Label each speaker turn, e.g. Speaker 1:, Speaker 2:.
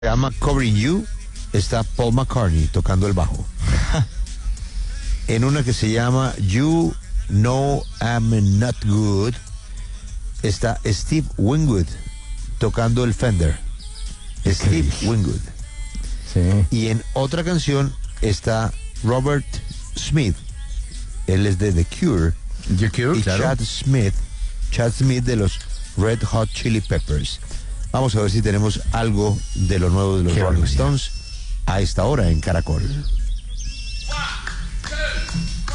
Speaker 1: Se llama Covering You, está Paul McCartney tocando el bajo. En una que se llama You Know I'm Not Good, está Steve Winwood tocando el Fender. Steve Winwood.
Speaker 2: Sí.
Speaker 1: Y en otra canción está Robert Smith. Él es de The Cure.
Speaker 2: The Cure,
Speaker 1: y
Speaker 2: claro.
Speaker 1: Chad Smith de los Red Hot Chili Peppers. Vamos a ver si tenemos algo de lo nuevo de los Rolling Stones a esta hora en Caracol.